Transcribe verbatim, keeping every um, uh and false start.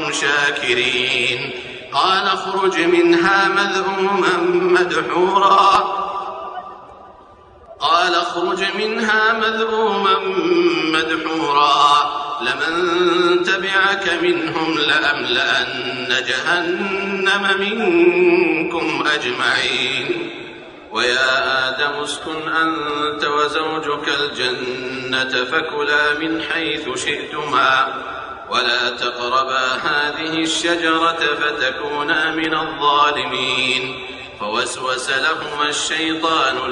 شاكرين. قال اخرج منها مذءوما مدحورا قال اخرج منها مذءوما مدحورا لمن تبعك منهم لأملأن جهنم منكم أجمعين. ويا آدم اسكن أنت وزوجك الجنة فكلا من حيث شئتما ولا تقربا هذه الشجرة فتكونا من الظالمين. فوسوس لهما الشيطان